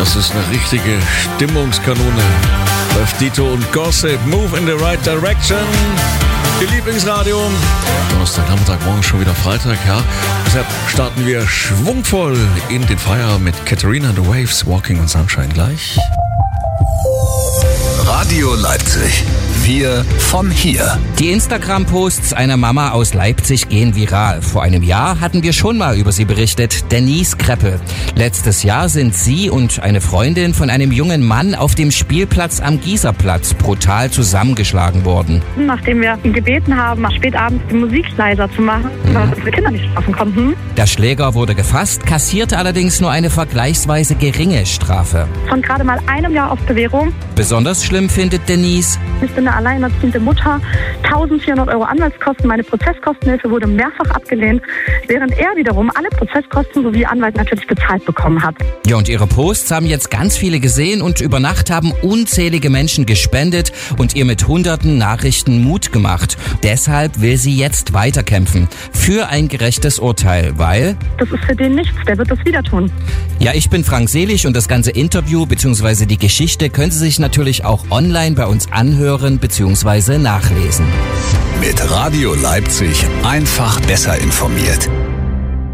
Das ist eine richtige Stimmungskanone. Läuft Dito und Gossip, Move in the Right Direction. Ihr Lieblingsradio. Donnerstag, morgen schon wieder Freitag, ja. Deshalb starten wir schwungvoll in den Feierabend mit Katharina and the Waves, Walking on Sunshine gleich. Radio Leipzig. Wir von hier. Die Instagram-Posts einer Mama aus Leipzig gehen viral. Vor einem Jahr hatten wir schon mal über sie berichtet, Denise Kreppe. Letztes Jahr sind sie und eine Freundin von einem jungen Mann auf dem Spielplatz am Gießerplatz brutal zusammengeschlagen worden. Nachdem wir ihn gebeten haben, spät abends die Musik leiser zu machen, weil unsere Kinder nicht schlafen konnten. Der Schläger wurde gefasst, kassierte allerdings nur eine vergleichsweise geringe Strafe. Von gerade mal einem Jahr auf Bewährung. Besonders schlimm findet Denise: Ich bin eine alleinerziehende Mutter, 1.400 € Anwaltskosten, meine Prozesskostenhilfe wurde mehrfach abgelehnt, während er wiederum alle Prozesskosten sowie Anwalt natürlich bezahlt bekommen hat. Ja, und ihre Posts haben jetzt ganz viele gesehen und über Nacht haben unzählige Menschen gespendet und ihr mit hunderten Nachrichten Mut gemacht. Deshalb will sie jetzt weiterkämpfen für ein gerechtes Urteil, weil... Das ist für den nichts, der wird das wieder tun. Ja, ich bin Frank Selig und das ganze Interview bzw. die Geschichte können Sie sich natürlich auch online bei uns anhören bzw. nachlesen. Mit Radio Leipzig einfach besser informiert.